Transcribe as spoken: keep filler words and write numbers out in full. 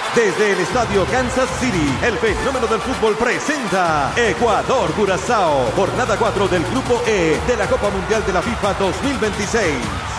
Desde el estadio Kansas City, el fenómeno del fútbol presenta Ecuador-Curazao, jornada cuatro del Grupo E de la Copa Mundial de la FIFA dos mil veintiséis.